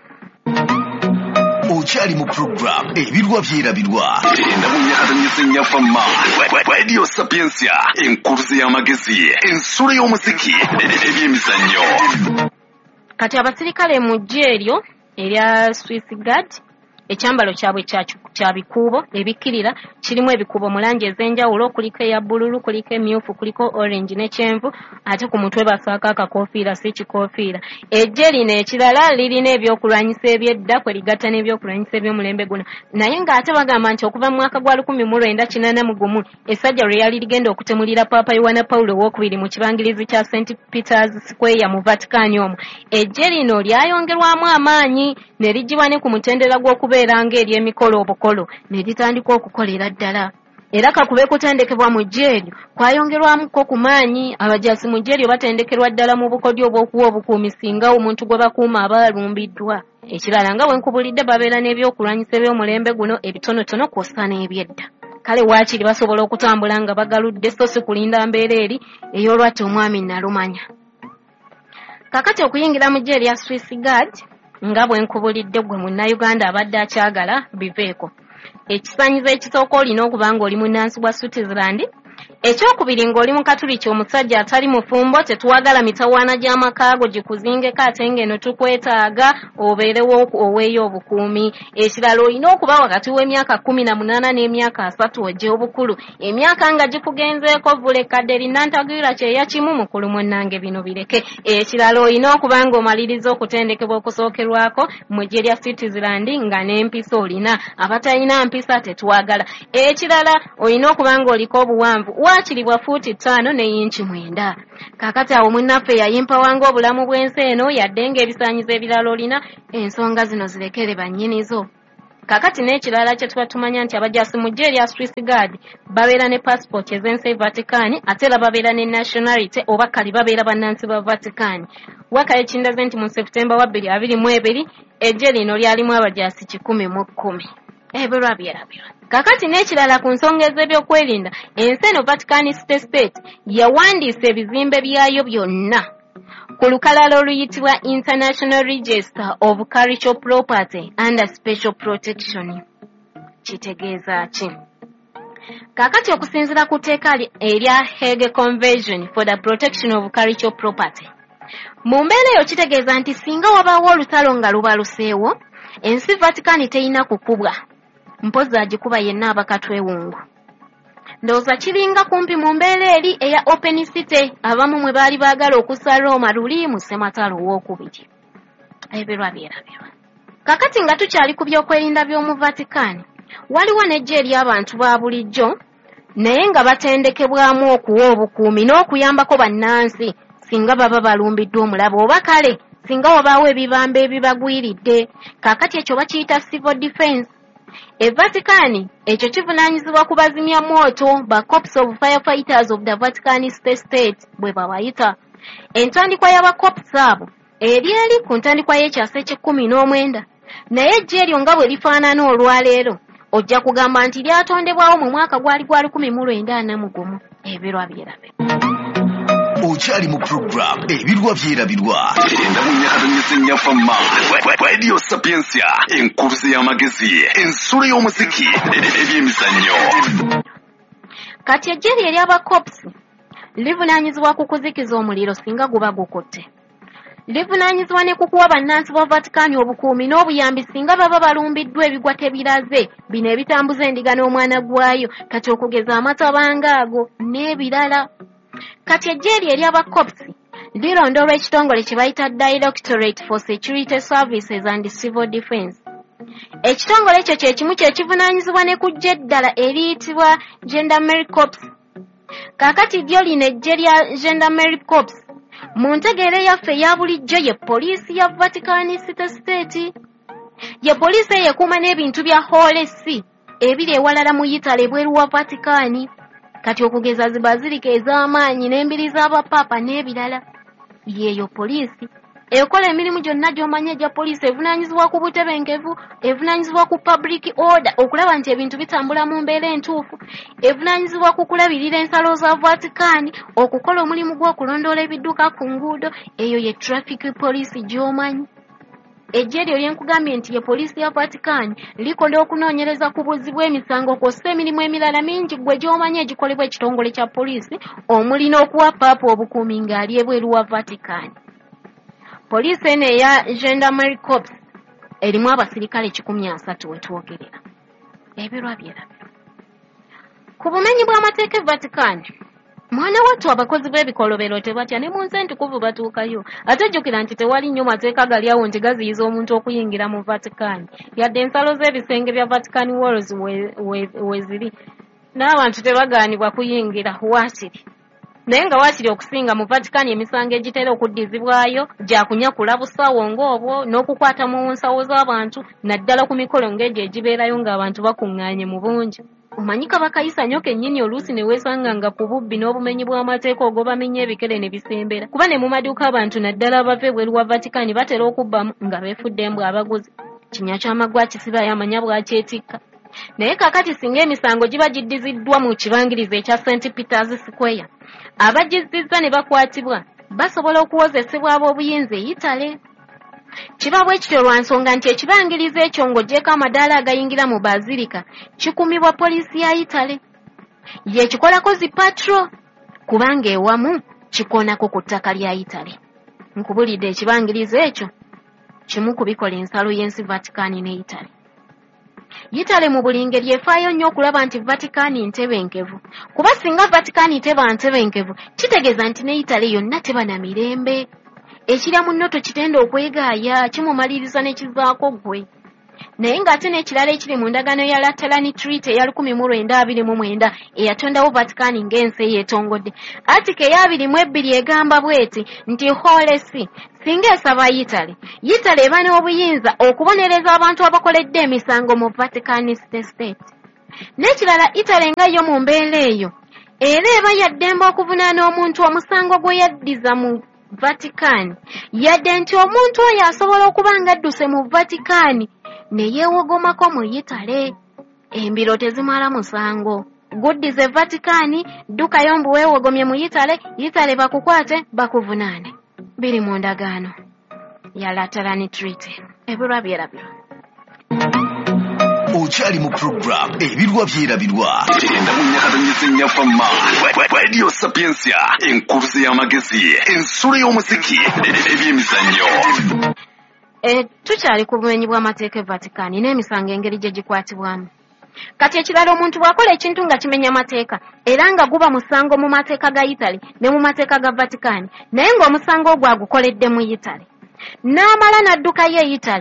Okyali mu program ebirwa byerabirwa enda mu nyakatanyisa fama Radio Sapiensia enkuruze y'amagezi ensolo y'omuziki ebyemizannyo. Kati abasirikale mu ggye eryo erya Swiss Guard ekyambalo kyabwe kya bikuubo ebikkirira kirimu ebikuubo mu langi ez'enjawulo kuliko eya bbululu kuliko emyufu kuliko orange ne kyenvu ate ku mutwe basaako akakoofiira si kikoofiira. Eggye lino ekirala lirina ebyokulwanyisa ebyedda kwe ligatta n'ebyokulwanyisa eby'omulembe guno naye ng'ate bagamba nti okuva mu mwaka gwa 1981 essajja lwe yali ligenda okutemulira Papa Yohana Paulo II mu kibangirizi kya St. Peter's Square mu Vatican omwo eggye lino lyayongerwamu amaanyi ne ligibwa ne ku mutendera gw'okubeera ng'ery'emikolo obukolo ne litandika okukolera ddala. Era kakube kutendekebwa mu ggye eryo kwayongerwamuko ku maanyi. Abajaasi mu ggye eryo batendekerwa ddala mu bukodyo obw'okuwa obukuumi singa omuntu gwe bakuuma aba alumbiddwa. Ekirala nga bwe nkubulidde babeera n'ebyokulwanyisa eby'omulembe guno ebitonotono kw'ossa n'ebyedda. Kale waakiri basobola okutambula nga bagaludde so si kulinda mbeera eri ey'olwatti omwami nalumanya. Kakati okuyingira mu ggye erya Swiss Guard nga bwe nkubulidde gwe munnayuganda abadde akyagala biveeko. Ekisaanyizo ekisooka olina okuba ng'oli munnansi bwa Switzerland. Ekyokubiri ng'oli mu Katuliki omusajja atali mufumbo tetuwagala mitawaana gy'amakaago gikuzingeko ate ng'eno tukwetaaga obeerewo oweeyo obukuumi. Ekirala olina okuba wakati w'emyaka 18 n'emyaka 3 ogye obukulu. Emyaka nga gikugenzeeko vule kadde linnantagwira kyeya kimu mukulu munnange bino bireke. Ekirala olina okuba ng'omaliriza okutendekebwa okusookerwako mu ggye lya Switzerland nga n'empisa olina. Abatalina mpisa tetuwagala. Ekirala olina okuba ng'oliko obuwanvu waakiri bwa fuuti 5 ne yinchi 9. Kakati awo munnaffe yayimpawanga obulamu bw'ensi eno yadde ng'ebisaanyizo ebirala olina ensonga zino zirekere bannyinizo. Kakati n'ekirala kye tuba tumanya nti abajaasi mu ggye erya Swiss Guard babeera ne passport ez'ensi Vatican ate era babeera ne nationality oba kali babeera bannansi ba Vatican. Waka ekindaze nti mu Septemba 2022 eggye lino lyalimu abajaasi 110. Ebirwa byerabirwa. Kakati n'ekirala ku nsonga ez'ebyokwerinda ensi eno Vatican State yawandiisa ebizimbe byayo byonna ku lukalala oluyitibwa International Register of Cultural Property under Special Protection. Kitegeeza ki? Kakati okusinziira ku tteeka erya Hague Convention for the Protection of Cultural Property, mu mbeera eyo kitegeeza nti singa wabaawo olutalo nga lubaluseewo ensi Vatican teyina kukubwa mpozi agikuba yenna abakatwewungu. Ndowooza kiringa kumpi mu mbeera eri eya Open City abamu mwe baali baagala okussa Roma luli mu Ssematalo II. Ebirwa byerabirwa. Kakati nga tukyali ku byokwerinda by'omu Vatican, waliwo n'eggye ery'abantu ba bulijjo naye nga batendekebwamu okuwa obukuumi n'okuyambako bannansi singa baba balumbiddwa omulabo oba kale singa wabaawo ebibamba ebibagwiridde. Kaakati ekyo bakiyita civil defense. E Vatican ekyo kivunaanyizibwa ku bazimya mwoto ba Corps of Firefighters of the Vatican State bwe babayita. Entandikwa y'abakopusi abo eri ku ntandikwa y'ekyasa ekye-19 naye eggye eryo nga bwe lifaanana olwaleero ojja kugamba nti lyatondebwawo mu mwaka gwali 1941. Ebirwa byerabe. Okyali mu program ebirwa byerabirwa enda mu nyakatanyisa ennyafamma Radio Sapiensia enkuruze y'amagezi ensolo y'omuziki ebyemizannyo. Kati eggye ery'abakopusi livunaanyizibwa ku kuzikiza omuliro singa guba gukotte. Livunaanyizibwa ne kukuwa bannansi ba Vatican obukuumi n'obuyambi singa baba balumbiddwa ebigwa tebiraze bino ebitambuza endiga n'omwana gwayo kati okugeza amatabanga ago n'ebirala. Kati eggye eryo ery'abakopusi lirondolwa ekitongole kye bayita Directorate for Security Services and Civil Defense. Ekitongole ekyo kye kimu kye kivunaanyizibwa ne ku ggye eddala eriyitibwa Gendarmerie Corps. Kaakati lyo lino eggye lya Gendarmerie Corps mu ntegeera yaffe eya bulijjo ye poliisi ya Vatican State. Ye poliisi eyo ekuuma n'ebintu bya Holy See ebiri ewalala mu Italy ebweru wa Vatican. Kati okugeza zibazilika ez'amaanyi n'embiri z'abapaapa n'ebirala. Yeeyo poliisi ekola emirimu gyonna gy'omanya egya poliisi evunaanyizibwa ku butebenkevu, evunaanyizibwa ku public order okulaba nti ebintu bitambula mu mbeera entuufu, evunaanyizibwa ku kulabirira ensalo za Vatican, okukola omulimu gw'okulondoola ebidduka ku nguudo. Eyo ye traffic police gy'omanyi. Eggye eryo lyenkugambye nti ye poliisi ya Vatican likola okunoonyereza ku buzzi bw'emisango kw'ossa emirimu emirala mingi gwe gy'omanyi egikolebwa ekitongole kya poliisi omuli n'okuwa paapa obukuumi ng'ali ebweru wa Vatican. Poliisi eno eya Gendarmerie Corps erimu abasirikale 130 we twogerera. Ebirwa byerabirwa. Ku bumenyi bw'amateeka e Vatican, mwana wattu abakozi b'ebikolobero tebatya ne mu nsi entukuvu batuukayo. Ate jjukira nti tewali nnyo mateeka gali awo nti gaziyiza omuntu okuyingira mu Vatican. Yadde ensalo z'ebisenge bya Vatican Walls we ziri. N'abantu tebagaanibwa kuyingira waakiri. Naye nga waakiri okusinga mu Vatican emisango egitera okuddizibwayo gya kunyakula busawo ng'obwo n'okukwata mu nsawo z'abantu naddala ku mikolo ng'egyo egibeerayo ng'abantu bakuŋŋaanye mu bungi. Omanyi Kabaka Isa nyo kennyini oluusi ne weesanga nga ku bubbi n'obumenyi bw'amateeka ogwo bamenya ebikere ne bisembera. Kuba ne mu maduuka abantu naddala abava ebweru wa Vatican batera okubbamu nga beefudde embwa abaguzi. Kinya ky'amaggwa kisiba yamanya bwakyetikka. Naye kakati singa emisango giba giddiziddwa mu kibangirizi ekya St. Peter's Square, abagizizza ne bakwatibwa basobola okuwozesebwa ab'obuyinza eyitale. Kiba bwe kityo lwa nsonga nti ekibangirizi ekyo ng'oggyeko amadaala agayingira mu bazilika kikumibwa poliisi ya Italy. Ye kikolako zi patro kubanga ewamu kikoonako ku ttaka lya Italy. Nkubulidde ekibangirizi ekyo kimu ku bikola ensalo y'ensi Vatican ne Italy. Italy mu buli ngeri efaayo nnyo okulaba nti Vatican ntebenkevu. Kuba singa Vatican teba ntebenkevu kitegeeza nti ne Italy yonna teba na mirembe. Ekira mu nnoto kitenda okwegaaya kimumaliriza ne kivaako gwe. Naye ng'ate n'ekirala ekiri mu ndagaano ya Lateran Treaty eya 1929 eyatondawo Vatican ng'ensi eyeetongodde. Article eya 22 egamba bweti nti Holy See singa esaba Italy eba n'obuyinza okubonereza abantu abakoledde emisango mu Vatican State. N'ekirala Italy nga yo mu mbeera eyo era eba yaddemba okuvunaana omuntu omusango gwe yaddiza mu Vatican, yadde nti omuntu oyo asobola okuba ng'adduse mu Vatican ne yeewogomako mu Italy. Embiro tezimala musango. Guddize Vatican, ddukayo mbu weewogomye mu Italy bakukwate bakuvunaane. Biri mu ndagaano ya Lateran Treaty. Ebirwa byerabirwa. Okyali mu program ebirwa byerabirwa enda mu nyakatanyisa ennyafamma Radio Sapiensia enkuruze y'amagezi ensolo y'omuziki ebyemizannyo. Tukyali ku bumenyi bw'amateeka e Vatican n'emisango engeri gye gikwatibwamu. Kati ekirala omuntu bw'akola ekintu nga kimenya amateeka era nga guba musango mu mateeka ga Italy ne mu mateeka ga Vatican naye ng'omusango ogwo agukoledde mu Italy n'amala n'addukayo e Italy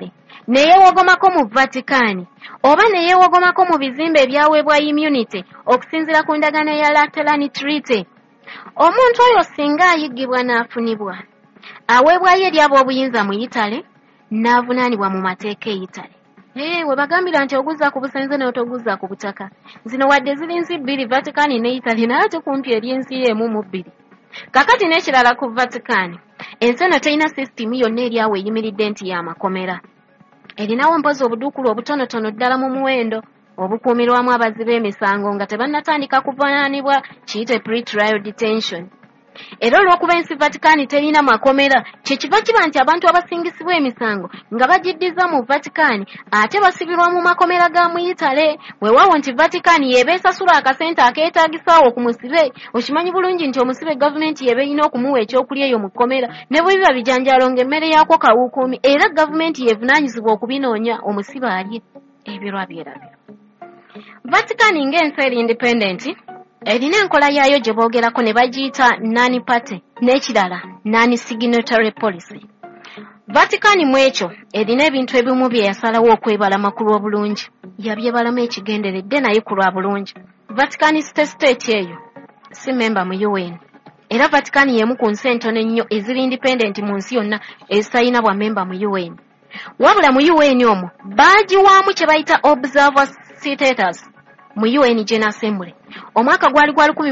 neyeewogomako mu Vatican oba neyeewogomako mu bizimbe ebyaweebwa immunity okusinziira ku ndagaano ya Lateran Treaty. Omuntu oyo singa ayiggibwa n'afunibwa aweebwayo eri ab'obuyinza mu Italy n'avunaanibwa mu mateeka e Italy. We bagambira nti oguzza ku busenze n'otoguzza ku butaka. Zino wadde ziri nsi bbiri Vatican ne Italy naye ate kumpi eri ensi emu mu bbiri. Kakati n'ekirala ku Vatican, ensi eno terina sisitimu yonna eri awo eyimiridde nti y'amakomera. Erinawo mpozi obuduukulu obutonotono ddala mu muwendo obukuumirwamu abazzi b'emisango nga tebannatandika kuvunaanibwa kiyite pre-trial detention. Era olw'okuba ensi Vatican terina makomera, kyekiva kiba nti abantu abasingisibwa emisango nga bagiddiza mu Vatican ate basibirwa mu makomera ga mu Italy. Weewaawo nti Vatican yeeba esasula akasente akeetaagisaawo ku musibe. Okimanyi bulungi nti omusibe gavumenti yeeba erina okumuwa ekyokulya eyo mu kkomera ne bwe biba bijanjaalo ng'emmere yaako kawuukuumi era gavumenti yeevunaanyizibwa okubinoonya omusibe alye. Ebyo lwabyerabyo. Vatican ng'ensi eri independent erina enkola yaayo gye boogerako ne bagiyita non-party n'ekirala non-signatory policy. Vatican mu ekyo erina ebintu ebimu bye yasalawo okwebalama ku lw'obulungi. Yabyebalamu ekigenderedde naye ku lwa bulungi. Vatican state eyo si memba mu UN. Era Vatican y'emu ku nsi entono ennyo eziri independent mu nsi yonna ezitalina bwa memba mu UN. Wabula mu UN omwo baagiwaamu kye bayita observer status mu UN General Assembly. Omwaka gwali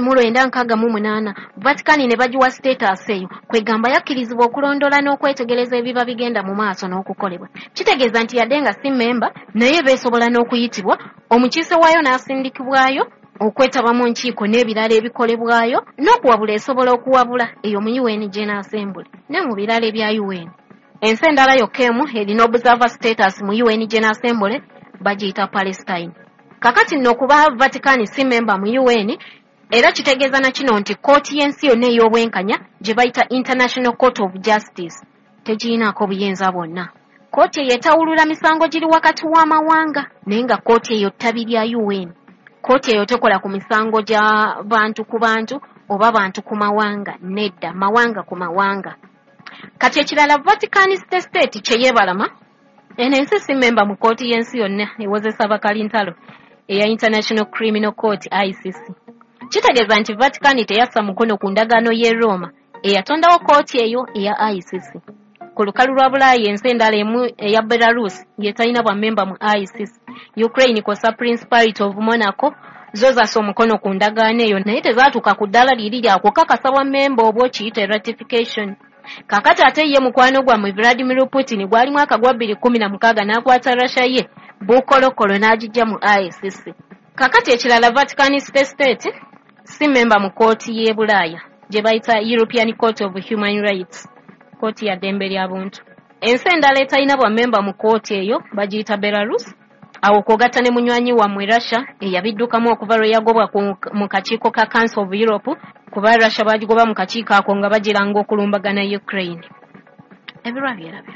1968 Vatican ne bagiwa status eyo kwegamba yakkirizibwa okulondola n'okwetegereza ebiba bigenda mu maaso n'okukolebwa. Kitegeeza nti yadde nga si memba naye beesobola n'okuyitibwa, omukiise waayo n'asindikibwayo okwetaba mu nkiiko n'ebirala ebikolebwayo n'okuwabula esobola okuwabula eyo mu UN General Assembly ne mu birala ebya UN. Ensi endala yokka emu erina observer status mu UN General Assembly bagiyita Palestine. Kakati nno okuba Vatican si memba mu UN era kitegeeza na kino nti kooti y'ensi yonna ey'obwenkanya gye bayita International Court of Justice tegirinaako buyinza bwonna. Kooti eyo etawulula misango giri wakati w'amawanga naye nga kooti eyo ttabi lya UN. Kooti eyo tekola ku misango gya bantu ku bantu oba bantu ku mawanga, nedda mawanga ku mawanga. Kati ekirala Vatican state kye yeebalama eno ensi si memba mu kooti y'ensi yonna ewozesa bakalintalo eya International Criminal Court ICC. Kitegeeza nti Vatican teyassa mukono ku ndagaano y'e Roma eyatondawo kooti eyo eya ICC. Ku lukalu lwa Bulaaya ensi endala emu eya Belarus yetalina bwa memba mu ICC. Ukraine kosa Principality of Monaco zo zassa omukono ku ndagaano eyo naye tezaatuuka ku ddala liri lya kukakasa bwa memba obwo kiyite ratification. Kakati ate ye mukwano gwa mu Vladimir Putin gwali mwaka gwa 2016 n'akwata Russia ye bukolokolo n'agijja mu ICC. Kakati ekirala Vatican state si memba mu kooti y'e Bulaaya gye bayita European Court of Human Rights, kooti ya ddembe ly'abuntu. Ensi endala etalina bwa memba mu kooti eyo bagiyita Belarus. Awo kwogatta ne munywanyi wammwe Russia eyabiddukamu okuva lwe yagobwa mu kakiiko ka Council of Europe kuba Russia bagigoba mu kakiiko ako nga bagiranga okulumbagana Ukraine. Ebirwa byerabyo.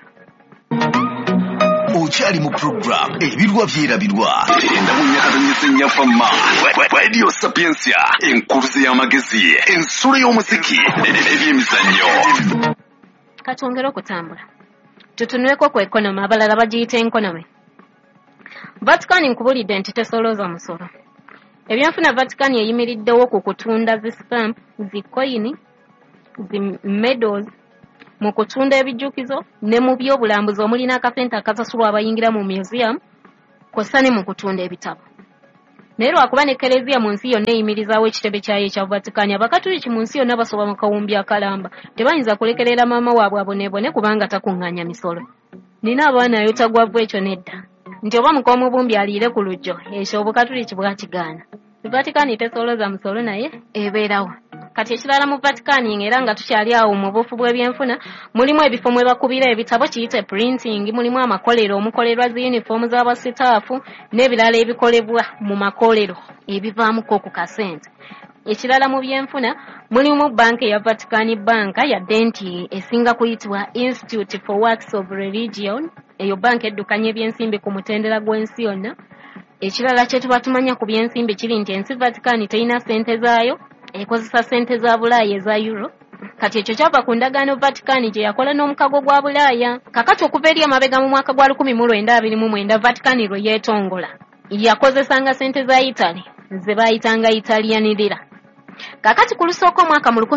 Okyali mu program ebirwa byerabirwa enda mu nyakatanyisa ennyafamma Radio Sapiensia enkuruzi y'amagezi ensolo y'omuziki ebyemizannyo. Katwongere okutambula tutunuleko ku economy abalala bagiyita economy. Vatican nkubulidde nti tesolooza musolo. Ebyanfuna Vatican eyimiriddewo ku kutunda zi stamp, zi coin, zi medals, mu kutunda ebijjukizo ne mu by'obulambuzi omulina akasente akasasulwa abayingira mu museum kw'ossa ne mu kutunda ebitabo. Naye lwakuba ne Eklezia mu nsi yonna eyimirizaawo ekitebe kyayo ekya Vatican, Abakatuliki mu nsi yonna basoba mu kawumbi akalamba tebayinza kulekerera maama waabwe abonebone kubanga takuŋŋaanya misolo. Nina abaana ayotagwavvu ekyo nedda nti oba mukoomubumbi aliire ku lujjo ekyo Obukatuliki bwakigaana. Vatican tesolooza musolo naye ebeerawo. Kati ekirala mu Vatican era nga tukyali awo mu bufu bw'ebyenfuna mulimu ebifo mwe bakubira ebitabo kiyite printing, mulimu amakolero omukolerwa zi uniform z'abasitaafu n'ebirala ebikolebwa mu makolero ebivaamuko ku kasente. Ekirala mu byenfuna mulimu banka ya Vatican Bank yadde nti esinga kuyitibwa Institute for Works of Religion. Eyo banka eddukanya ebyensimbi ku mutendera gw'ensi yonna. Ekirala kye tuba tumanya ku byensimbi kiri nti ensi Vatican terina ssente zaayo, ekozesa ssente za Bulaaya eza Euro kati ekyo kyava ku ndagaano Vatican gye yakola n'omukago gwa Bulaaya. Kakati okuva eri amabega mu mwaka gwa 1929 Vatican lwe yeetongola yakozesanga ssente za Italy ze baayitanga Italian lira. Kakati ku lusooka omwaka mu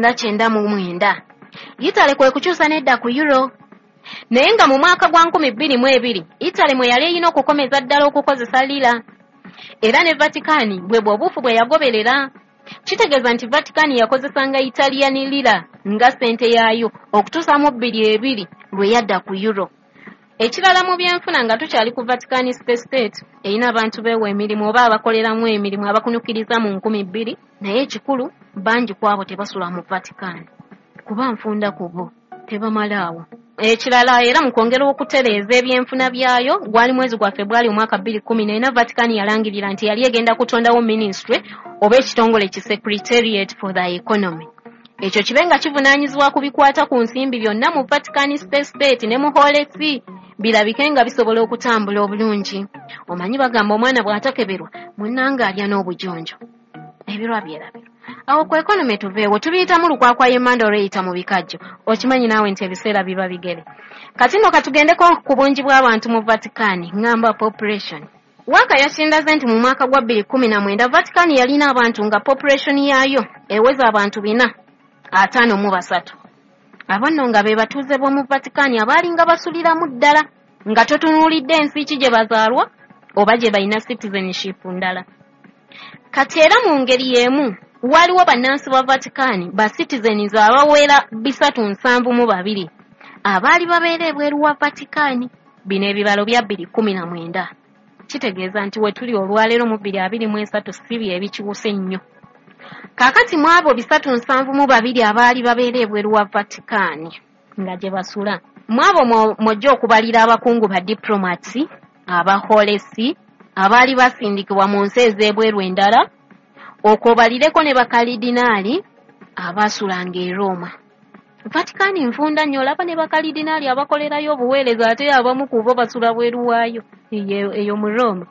1999 Italy kwe kukyusa nedda ku euro. Naye nga mu mwaka gwa 2002 Italy mwe yali erina okukomeza ddala okukozesa lira. Era ne Vatican bwe bw'obuufu bwe yagoberera. Kitegeeza nti Vatican yakozesanga Italian lira nga ssente yaayo okutuusa mu 2002 lwe yadda ku euro. Ekirala mu byenfuna nga tukyali ku Vatican State erina abantu beewa emirimu oba abakoleramu emirimu abakunyukiriza mu 2000, naye ekikulu bangi ku abo tebasula mu Vatican kuba nfunda ku bo tebamalaawo. Ekirala era mu kwongera okutereeza ebyenfuna byayo gwali mwezi gwa February omwaka 2014 Vatican yalangirira nti yali egenda kutondawo ministry oba ekitongole ki Secretariat for the Economy. Ekyo kibe nga kivunaanyizibwa ku bikwata ku nsimbi byonna mu Vatican State ne mu Holy See birabike nga bisobola okutambula obulungi. Omanyi bagamba omwana bw'atakeberwa munnanga alya n'obujonjo. Ebirwa byerabiro. Awo ku economy tuveewo tubiyitamu lukwakwa y'emmando lweyita mu bikajjo. Okimanyi naawe nti ebiseera biba bigere. Kati nno katugendeko ku bungi bw'abantu mu Vatican ngamba population. Waka yasindaze nti mu mwaka gwa 2019 Vatican yalina abantu nga population yaayo eweza abantu 453. Abo nno nga be batuuze b'omu Vatican abaalinga basuliramu ddala nga totunuulidde ensi ki gye bazaalwa oba gye balina citizenship ndala. Kati era mu ngeri y'emu waliwo bannansi ba Vatican ba citizens abawera 372 abaali babeera ebweru wa Vatican. Bino ebibalo bya 2019. Kitegeeza nti we tuli olwaleero mu 2023 si bye ebikiwuse nnyo. Kaakati mu abo 372 abaali babeera ebweru wa Vatican nga gye basula, mu abo mw'ojja okubalira abakungu ba diplomats, aba Holy See, abaali basindikibwa mu nsi ez'ebweru endala, okwobalireko ne bakalidinaali abaasulanga e Roma. Vatican nfunda nnyo olaba ne bakalidinaali abakolerayo obuweereza ate abamu ku bo basula bweru waayo eyo mu Roma.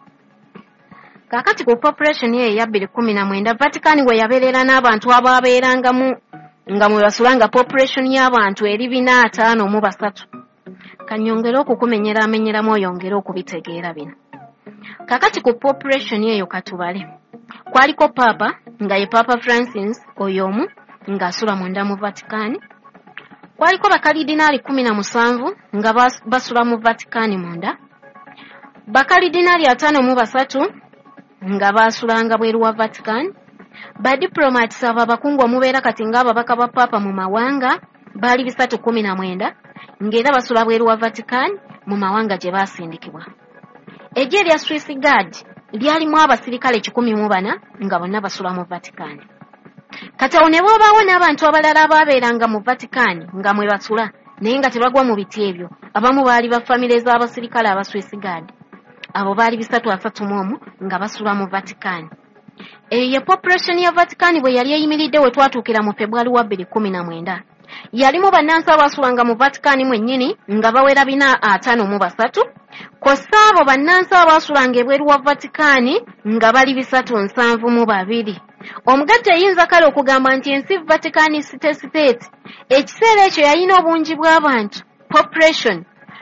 Kaakati ku population ye ya 2019 Vatican we yabeerera n'abantu abaabeerangamu nga mwe basulanga population y'abantu eri 453. Kanyongera okukumenyeramu oyongere okubitegeera bino. Kaakati ku population eyo katubale. Kwaliko Papa nga ye Papa Francis oyo omu ng'asula munda mu Vatican. Kwaliko bakalidinaali 17 nga basula mu Vatican munda. Bakalidinaali 53 nga basulanga bweru wa Vatican. Ba diplomats abakungu omubeera kati ng'ababaka ba Papa mu mawanga baali 319 ng'era basula bweru wa Vatican mu mawanga gye baasindikibwa. Eggye lya Swiss Guard lyalimu abasirikale 14 nga bonna basula mu Vatican. Kati awo ne bw'obaawo n'abantu abalala abaabeeranga mu Vatican nga mwe basula naye nga tebagwa mu biti ebyo. Abamu baali ba famire z'abasirikale aba Swiss Guard. Abo baali 331 nga basula mu Vatican. Eyo population ya Vatican bwe yali eyimiridde we twatuukira mu February wa 2019. Yalimu bannansi abasulanga mu Vatican mwennyini nga bawera 453, kw'ossa abo bannansi abasulanga ebweru wa Vatican nga bali 372. Omugatte eyinza kale okugamba nti ensi Vatican State ekiseera ekyo yalina obungi bw'abantu population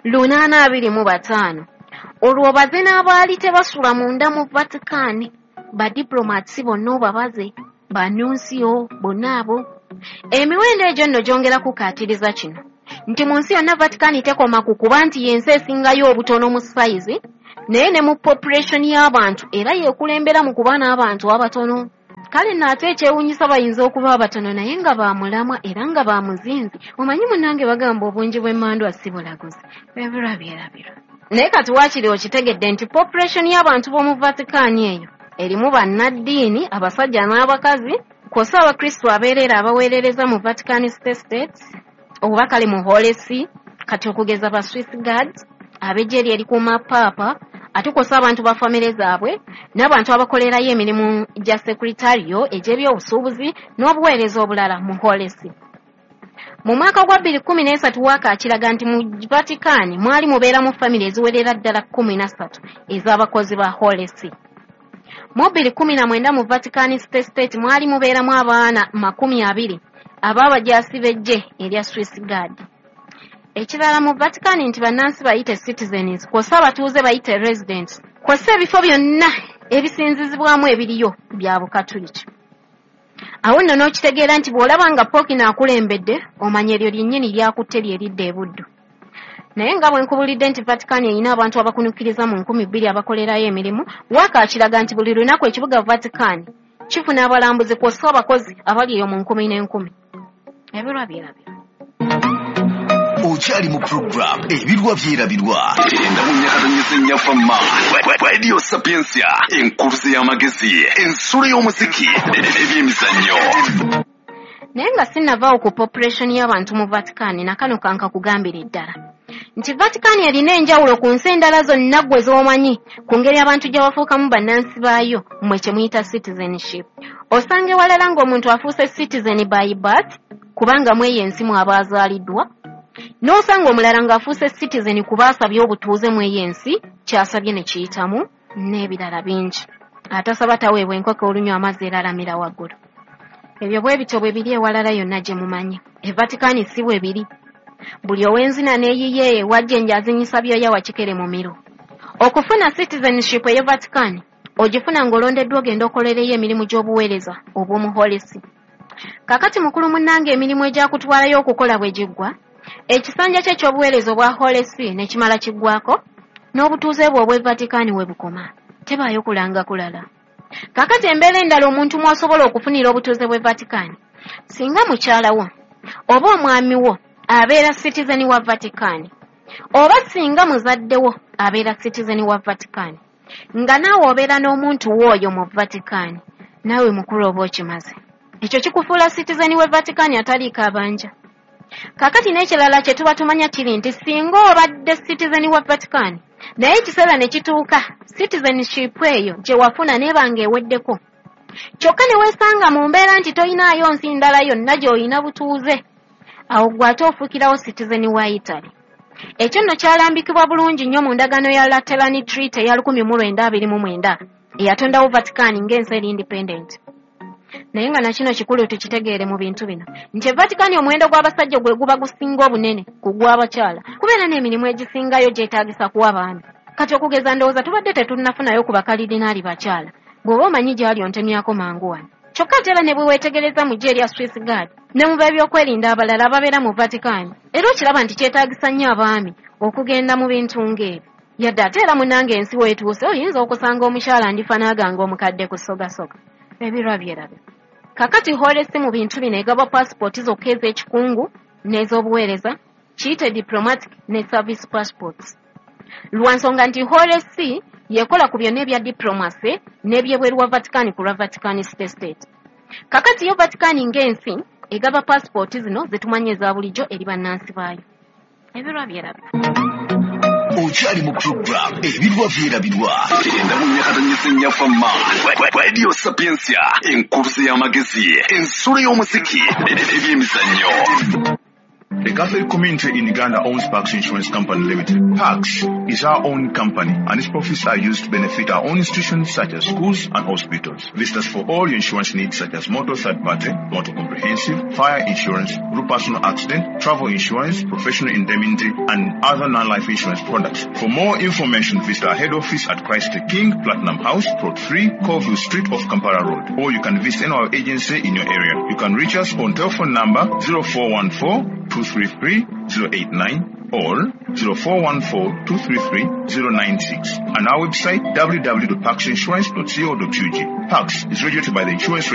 825. Olwo baze n'abaali tebasula munda mu Vatican, ba diplomats bonna obabaze, ba nuncio bonna abo. Emiwendo egyo nno gyongera kukaatiriza kino nti mu nsi yonna Vatican tekoma ku kuba nti yensi esingayo obutono mu size naye ne mu population y'abantu era yeekulembera mu kuba n'abantu abatono. Kale nate ekyewuunyisa bayinza okuba abatono naye nga baamulamwa era nga baamuzinzi. Omanyi munnange bagamba obungi bw'emmandwa si bulaguzi. Ebirwa byerabirwa. Naye kati waakiri okitegedde nti population y'abantu b'omu Vatican eyo erimu bannaddiini abasajja n'abakazi kw'ossa abakristo abeerera abaweerereza mu Vatican State oba kale mu Holy See kati okugeza ba Swiss Guards ab'eggye erikuuma Papa ate kw'ossa abantu ba famire zaabwe n'abantu abakolerayo emirimu gya sekuritario egy'ebyobusuubuzi n'obuweereza obulala mu Holy See. Mu mwaka gwa 2013 Waka kiraga nti mu Vatican mwali mubeera mu famire eziwerera ddala 13 ez'abakozi ba Holy See. Mu 2019 mu Vatican State mwali mubeeramu abaana 20 abaabajasi b'eggye erya Swiss Guard. Ekirala mu Vatican nti bannansi bayite citizens, kw'ossa abatuuze bayite residents, kw'ossa ebifo byonna ebisinzizibwamu ebiriyo bya Bukatuliki. Awo nno n'okitegeera nti bw'olaba nga Pooki n'akulembedde omanya eryo lyennyini lyakutte lyeridde e Buddu. Naye nga bwe nkubulidde nti Vatican erina abantu abakunukkiriza mu 2,000 abakolerayo emirimu, waaka kiraga nti buli lunaku ekibuga Vatican kifuna abalambuzi kw'ossa abakozi abali eyo mu 10,000. Ebirwa byerabyo. Okyali mu program ebirwa byerabirwa enda mu nyakatanyisa ennyafamma Radio Sapiensia enkuruze y'amagezi ensolo y'omuziki ebyemizannyo. Naye nga sinnavaawo ku population y'abantu mu Vatican nakano kanka kugambira eddala nti Vatican erina enjawulo ku nsi endala zonna ggwe z'omanyi ku ngeri abantu gye bafuukamu bannansi baayo mmwe kye muyita citizenship. Osanga ewalala ng'omuntu afuuse citizen by birth kubanga mu eyo ensi mw'aba azaaliddwa, n'osanga omulala ng'afuuse citizen kuba asabye obutuuze mu eyo ensi kyasabye ne kiyitamu n'ebirala bingi. Atasaba taweebwa enkoko olunywa amazzi eralamira waggulu. Ebyo bwe bityo bwe biri ewalala yonna gye mumanyi. E Vatican si bwe biri. Buli owenzina n'eyiye wajja enja azinyisa byoya wakikere mu miro. Okufuna citizenship eyo Vatican ogifuna ng'olondeddwa ogenda okolereyo emirimu gy'obuweereza obw'omuholesi. Kakati mukulu munnange emirimu egyakutwalayo okukola bwe giggwa, ekisanja kye ky'obuweereza obwa holesi ne kimala kiggwako, n'obutuuze bwe obw'e Vatican we bukoma. Tebaayo kulanga kulala. Kakati embeera endala omuntu mw'osobola okufunira obutuuze bw'e Vatican, singa mukyala wo oba omwami wo abeera citizen wa Vatican, oba singa muzadde wo abeera citizen wa Vatican, nga naawe obeera n'omuntu w'oyo mu Vatican, naawe mukulu oba okimaze. Ekyo kikufuula citizen we Vatican ataliiko abanja. Kakati n'ekirala kye tuba tumanya kiri nti singa obadde citizen wa Vatican, naye ekiseera ne kituuka citizenship eyo gye wafuna n'ebanga eweddeko, kyokka ne weesanga mu mbeera nti toyinaayo nsi ndala yonna gy'olina butuuze, awo gwe ate ofuukirawo citizen wa Italy. Ekyo nno kyalambikibwa bulungi nnyo mu ndagaano ya Lateran Treaty eya 1929 eyatondawo Vatican ng'ensi eri independent. Naye nga nakino kikulu tukitegeere mu bintu bino nti Vatican omuwendo gw'abasajja gwe guba gusinga obunene ku gw'abakyala, kubeera n'emirimu egisingayo gyetaagisa kuwa abaami. Kati okugeza ndowooza tubadde tetunnafunayo ku bakalidinaali bakyala, bw'oba omanyi gy'ali ontemyako mangu wano. Kyokka ate era ne bwe weetegereza mu ggye erya Swiss Guard ne mu b'ebyokwerinda abalala ababeera mu Vatican, era okiraba nti kyetaagisa nnyo abaami okugenda mu bintu ng'ebyo. Yadde ate era munnange ensi weetuuse oyinza okusanga omukyala andifanaaga ng'omukadde ku sogasoga. Ebirwa byerabyo. Kakati holesi mu bintu bino egaba passport zokka ez'ekikungu n'ez'obuweereza, kiyite diplomatic ne service passports. Lwa nsonga nti holesi yekola ku byonna ebya diplomacy n'ebyebweru wa Vatican ku lwa Vatican State. Kakati yo Vatican ng'ensi egaba passport zino zitumanye eza bulijjo eri bannansi baayo. Ebirwa byerabyo. Okyali mu program ebirwa byerabirwa enda mu nyakatanyisa ennyafamma Radio Sapiensia enkuruze y'amagezi ensolo y'omuziki ebyemizannyo. The Catholic community in Uganda owns Pax Insurance Company Limited. Pax is our own company and its profits are used to benefit our own institutions such as schools and hospitals. Visit us for all your insurance needs such as motor third party, motor comprehensive, fire insurance, group personal accident, travel insurance, professional indemnity and other non-life insurance products. For more information, visit our head office at Christ the King, Platinum House, Plot 3, Colville Street off Kampala Road. Or you can visit any of our agency in your area. You can reach us on telephone number 0414-233-089 or 0414-233-096 and our website www.paxinsurance.co.ug. Pax is regulated by the Insurance